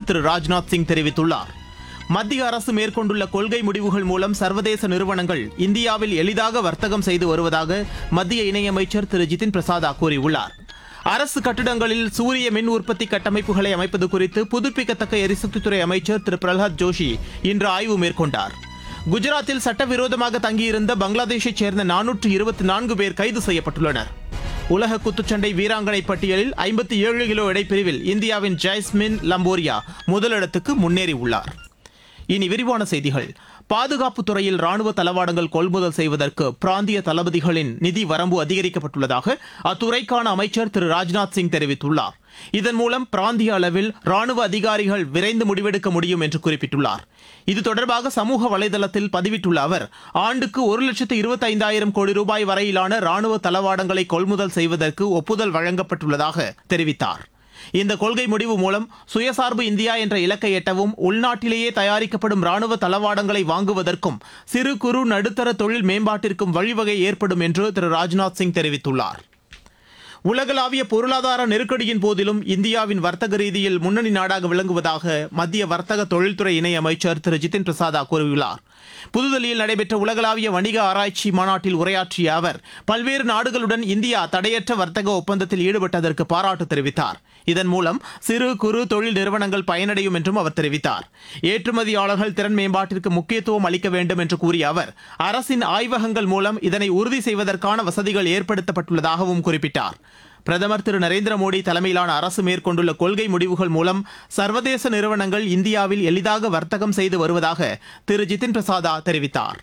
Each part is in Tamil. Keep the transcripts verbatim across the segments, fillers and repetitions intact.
திரு ராஜ்நாத் சிங் தெரிவித்துள்ளார். மத்திய அரசு மேற்கொண்டுள்ள கொள்கை முடிவுகள் மூலம் சர்வதேச நிறுவனங்கள் இந்தியாவில் எளிதாக வர்த்தகம் செய்து வருவதாக மத்திய இணையமைச்சர் திரு ஜிதின் பிரசாதா கூறியுள்ளார். அரசு கட்டிடங்களில் சூரிய மின் உற்பத்தி கட்டமைப்புகளை அமைப்பது குறித்து புதுப்பிக்கத்தக்க எரிசக்தித்துறை அமைச்சர் திரு பிரல்ஹாத் ஜோஷி இன்று ஆய்வு மேற்கொண்டார். குஜராத்தில் சட்டவிரோதமாக தங்கியிருந்த பங்களாதேஷைச் சேர்ந்த நானூற்று இருபத்தி நான்கு பேர் கைது செய்யப்பட்டுள்ளனர். உலக குத்துச்சண்டை வீராங்கனை பட்டியலில் ஐம்பத்தி ஏழு கிலோ எடைப்பிரிவில் இந்தியாவின் ஜாஸ்மின் லம்போரியா முதலிடத்துக்கு முன்னேறியுள்ளார். இனி விரிவான செய்திகள். பாதுகாப்பு துறையில் ராணுவ தளவாடங்கள் கொள்முதல் செய்வதற்கு பிராந்திய தளபதிகளின் நிதி வரம்பு அதிகரிக்கப்பட்டுள்ளதாக அத்துறைக்கான அமைச்சர் திரு ராஜ்நாத் சிங் தெரிவித்துள்ளார். இதன் மூலம் பிராந்திய அளவில் ராணுவ அதிகாரிகள் விரைந்து முடிவெடுக்க முடியும் என்று குறிப்பிட்டுள்ளார். இது தொடர்பாக சமூக வலைதளத்தில் பதிவிட்டுள்ள அவர், ஆண்டுக்கு ஒரு லட்சத்து இருபத்தி ஐந்தாயிரம் கோடி ரூபாய் வரையிலான ராணுவ தளவாடங்களை கொள்முதல் செய்வதற்கு ஒப்புதல் வழங்கப்பட்டுள்ளதாக தெரிவித்தார். இந்த கொள்கை முடிவு மூலம் சுயசார்பு இந்தியா என்ற இலக்கை எட்டவும் உள்நாட்டிலேயே தயாரிக்கப்படும் ராணுவ தளவாடங்களை வாங்குவதற்கும் சிறு குறு நடுத்தர தொழில் மேம்பாட்டிற்கும் வழிவகை ஏற்படும் என்று திரு ராஜ்நாத் சிங் தெரிவித்துள்ளார். உலகளாவிய பொருளாதார நெருக்கடியின் போதிலும் இந்தியாவின் வர்த்தக ரீதியில் முன்னணி நாடாக விளங்குவதாக மத்திய வர்த்தக தொழில்துறை இணை அமைச்சர் திரு ஜிதின் பிரசாதா கூறியுள்ளார். புதுதில்லியில் நடைபெற்ற உலகளாவிய வணிக ஆராய்ச்சி மாநாட்டில் உரையாற்றிய அவர், பல்வேறு நாடுகளுடன் இந்தியா தடையற்ற வர்த்தக ஒப்பந்தத்தில் ஈடுபட்டதற்கு பாராட்டு தெரிவித்தார். இதன் மூலம் சிறு குறு தொழில் நிறுவனங்கள் பயனடையும் என்றும் அவர் தெரிவித்தார். ஏற்றுமதியாளர்கள் திறன் மேம்பாட்டிற்கு முக்கியத்துவம் அளிக்க வேண்டும் என்று கூறிய அவர், அரசின் ஆய்வகங்கள் மூலம் இதனை உறுதி செய்வதற்கான வசதிகள் ஏற்படுத்தப்பட்டுள்ளதாகவும் குறிப்பிட்டார். பிரதமர் திரு நரேந்திர மோடி தலைமையிலான அரசு மேற்கொண்டுள்ள கொள்கை முடிவுகள் மூலம் சர்வதேச நிறுவனங்கள் இந்தியாவில் எளிதாக வர்த்தகம் செய்து வருவதாக திரு ஜிதின் பிரசாதா தெரிவித்தார்.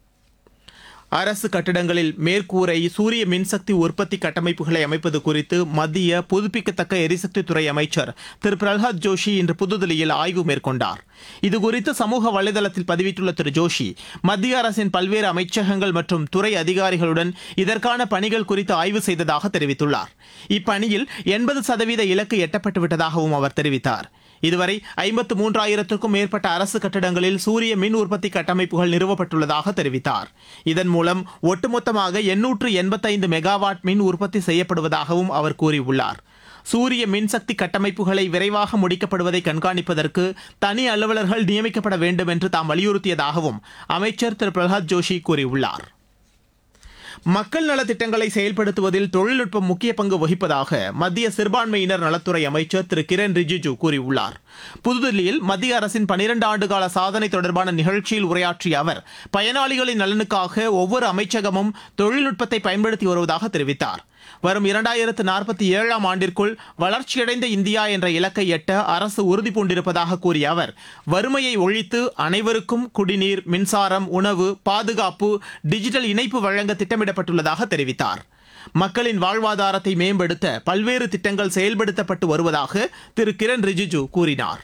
அரசு கட்டிடங்களில் மேற்கூரை சூரிய மின்சக்தி உற்பத்தி கட்டமைப்புகளை அமைப்பது குறித்து மத்திய புதுப்பிக்கத்தக்க எரிசக்தித்துறை அமைச்சர் திரு பிரல்ஹாத் ஜோஷி இன்று புதுதில்லியில் ஆய்வு மேற்கொண்டார். இதுகுறித்து சமூக வலைதளத்தில் பதிவிட்டுள்ள திரு ஜோஷி, மத்திய அரசின் பல்வேறு அமைச்சகங்கள் மற்றும் துறை அதிகாரிகளுடன் இதற்கான பணிகள் குறித்து ஆய்வு செய்ததாக தெரிவித்துள்ளார். இப்பணியில் எண்பது சதவீத இலக்கு எட்டப்பட்டுவிட்டதாகவும் அவர் தெரிவித்தார். இதுவரை ஐம்பத்து மூன்றாயிரத்திற்கும் மேற்பட்ட அரசு கட்டிடங்களில் சூரிய மின் உற்பத்தி கட்டமைப்புகள் நிறுவப்பட்டுள்ளதாக தெரிவித்தார். இதன் மூலம் ஒட்டுமொத்தமாக எண்ணூற்று எண்பத்தைந்து மெகாவாட் மின் உற்பத்தி செய்யப்படுவதாகவும் அவர் கூறியுள்ளார். சூரிய மின்சக்தி கட்டமைப்புகளை விரைவாக முடிக்கப்படுவதை கண்காணிப்பதற்கு தனி அலுவலர்கள் நியமிக்கப்பட வேண்டும் என்று தாம் வலியுறுத்தியதாகவும் அமைச்சர் திரு பிரல்ஹாத் ஜோஷி கூறியுள்ளார். மக்கள் நலத்திட்டங்களை செயல்படுத்துவதில் தொழில்நுட்பம் முக்கிய பங்கு வகிப்பதாக மத்திய சிறுபான்மையினர் நலத்துறை அமைச்சர் திரு கிரண் ரிஜிஜு கூறியுள்ளார். புதுதில்லியில் மத்திய அரசின் பனிரண்டு ஆண்டுகால சாதனை தொடர்பான நிகழ்ச்சியில் உரையாற்றிய அவர், பயனாளிகளின் நலனுக்காக ஒவ்வொரு அமைச்சகமும் தொழில்நுட்பத்தை பயன்படுத்தி வருவதாக தெரிவித்தார். வரும் இரண்டாயிரத்து நாற்பத்தி ஏழாம் ஆண்டிற்குள் வளர்ச்சியடைந்த இந்தியா என்ற இலக்கை எட்ட அரசு உறுதி பூண்டிருப்பதாக கூறிய அவர், வறுமையை ஒழித்து அனைவருக்கும் குடிநீர், மின்சாரம், உணவு, பாதுகாப்பு, டிஜிட்டல் இணைப்பு வழங்க திட்டமிடப்பட்டுள்ளதாக தெரிவித்தார். மக்களின் வாழ்வாதாரத்தை மேம்படுத்த பல்வேறு திட்டங்கள் செயல்படுத்தப்பட்டு வருவதாக திரு கிரண் ரிஜிஜு கூறினார்.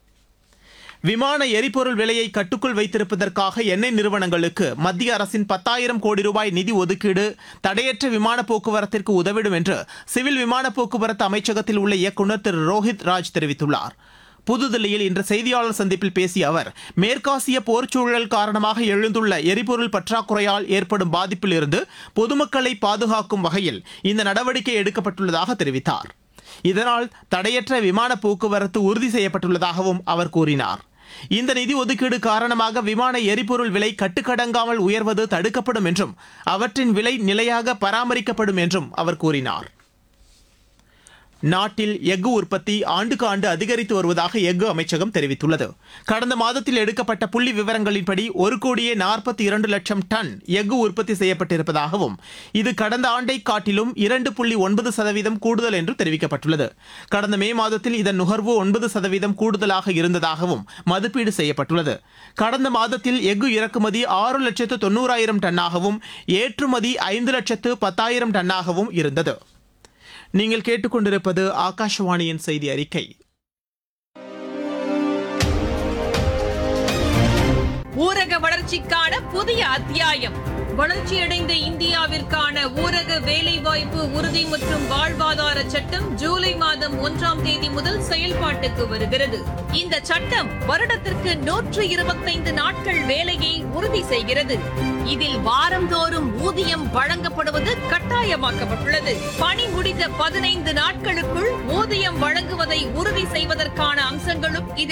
விமான எரிபொருள் விலையை கட்டுக்குள் வைத்திருப்பதற்காக எண்ணெய் நிறுவனங்களுக்கு மத்திய அரசின் பத்தாயிரம் கோடி ரூபாய் நிதி ஒதுக்கீடு தடையற்ற விமான போக்குவரத்திற்கு உதவிடும் என்று சிவில் விமான போக்குவரத்து அமைச்சகத்தில் உள்ள இயக்குநர் திரு ரோஹித் ராஜ் தெரிவித்துள்ளார். புதுதில்லியில் இன்று செய்தியாளர் சந்திப்பில் பேசிய அவர், மேற்காசிய போர்ச்சூழல் காரணமாக எழுந்துள்ள எரிபொருள் பற்றாக்குறையால் ஏற்படும் பாதிப்பில் இருந்து பொதுமக்களை பாதுகாக்கும் வகையில் இந்த நடவடிக்கை எடுக்கப்பட்டுள்ளதாக தெரிவித்தார். இதனால் தடையற்ற விமான போக்குவரத்து உறுதி செய்யப்பட்டுள்ளதாகவும் அவர் கூறினார். இந்த நிதி ஒதுக்கீடு காரணமாக விமான எரிபொருள் விலை கட்டுக்கடங்காமல் உயர்வது தடுக்கப்படும் என்றும் அவற்றின் விலை நிலையாக பராமரிக்கப்படும் என்றும் அவர் கூறினார். நாட்டில் எஃகு உற்பத்தி ஆண்டுக்கு ஆண்டு அதிகரித்து வருவதாக எஃகு அமைச்சகம் தெரிவித்துள்ளது. கடந்த மாதத்தில் எடுக்கப்பட்ட புள்ளி விவரங்களின்படி ஒரு கோடியே நாற்பத்தி இரண்டு லட்சம் டன் எஃகு உற்பத்தி செய்யப்பட்டிருப்பதாகவும் இது கடந்த ஆண்டை காட்டிலும் இரண்டு புள்ளி ஒன்பது சதவீதம் கூடுதல் என்று தெரிவிக்கப்பட்டுள்ளது. கடந்த மே மாதத்தில் இதன் நுகர்வு ஒன்பது சதவீதம் கூடுதலாக இருந்ததாகவும் மதிப்பீடு செய்யப்பட்டுள்ளது. கடந்த மாதத்தில் எஃகு இறக்குமதி ஆறு லட்சத்து தொண்ணூறாயிரம் டன்னாகவும் ஏற்றுமதி ஐந்து லட்சத்து பத்தாயிரம் டன்னாகவும் இருந்தது. நீங்கள் கேட்டுக்கொண்டிருப்பது ஆகாஷவாணியின் செய்தி அறிக்கை. ஊரக வளர்ச்சிக்கான புதிய அத்தியாயம். வளர்ச்சியடைந்த இந்தியாவிற்கான ஊரக வேலைவாய்ப்பு உறுதி மற்றும் வாழ்வாதார சட்டம் ஜூலை மாதம் ஒன்றாம் தேதி முதல் செயல்பாட்டுக்கு வருகிறது. இந்த சட்டம் வருடத்திற்கு நூற்று இருபத்தைந்து நாட்கள் வேலையை உறுதி செய்கிறது. இதில் வாரந்தோறும் ஊதியம் வழங்கப்படுவது கட்டாயமாக்கப்பட்டுள்ளது. பணி முடிந்த பதினைந்து நாட்களுக்குள் ஊதியம் வழங்குவதை உறுதி செய்வதற்கான அம்சங்களும் இதில்